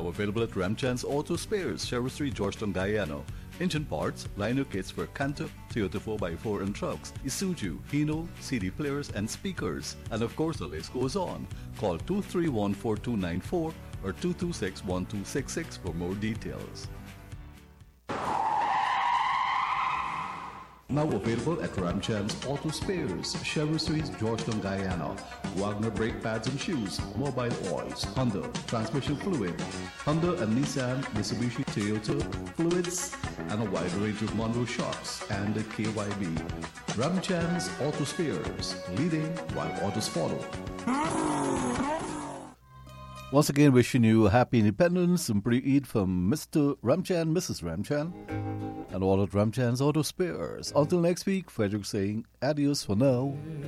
available at Ramchand's Auto Spares, Sherwood Street, Georgetown, Guyana. Engine parts, liner kits for Canter, Toyota 4x4 and trucks, Isuzu, Hino, CD players and speakers. And of course the list goes on. Call 231-4294 or 226-1266 for more details. Now available at Ramchand's Auto Spares, Sherwood Street, Georgetown, Guyana. Wagner brake pads and shoes, mobile oils, Honda, transmission fluid, Honda and Nissan, Mitsubishi, Toyota, fluids, and a wide range of Monroe shocks and KYB. Ramchand's Auto Spares, leading while autos follow. Once again, wishing you a happy Independence and pre-Eid from Mr. Ramchand, Mrs. Ramchand, and all at Ramchand's Auto Spares. Until next week, Frederick saying adios for now.